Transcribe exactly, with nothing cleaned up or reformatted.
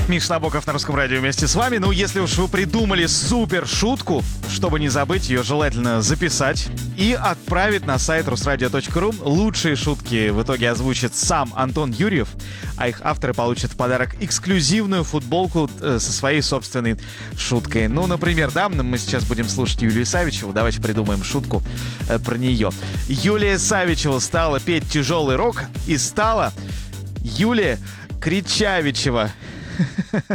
Миш Набоков на Русском радио вместе с вами. Ну, если уж вы придумали супер шутку, чтобы не забыть, ее желательно записать и отправить на сайт русрадио точка ру. Лучшие шутки в итоге озвучит сам Антон Юрьев, а их авторы получат в подарок эксклюзивную футболку э, со своей собственной шуткой. Ну, например, да, мы сейчас будем слушать Юлию Савичеву. Давайте придумаем шутку э, про нее. Юлия Савичева стала петь тяжелый рок и стала Юлия Кричавичева.